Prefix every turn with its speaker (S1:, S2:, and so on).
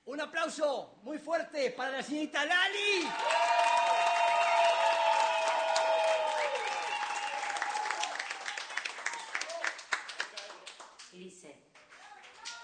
S1: Un aplauso muy fuerte para la señorita Lali.
S2: Y dice...